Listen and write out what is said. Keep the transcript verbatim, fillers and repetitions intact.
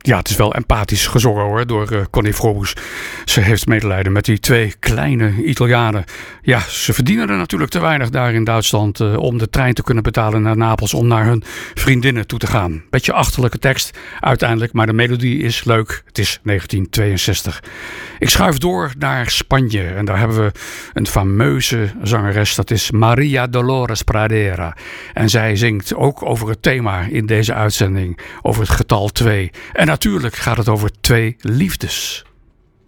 Ja, het is wel empathisch gezongen hoor, door uh, Connie Frobus. Ze heeft medelijden met die twee kleine Italianen. Ja, ze verdienen er natuurlijk te weinig daar in Duitsland uh, om de trein te kunnen betalen naar Napels om naar hun vriendinnen toe te gaan. Beetje achterlijke tekst uiteindelijk, maar de melodie is leuk. Het is negentien tweeënzestig. Ik schuif door naar Spanje en daar hebben we een fameuze zangeres. Dat is Maria Dolores Pradera. En zij zingt ook over het thema in deze uitzending, over het getal twee. En natuurlijk gaat het over twee liefdes.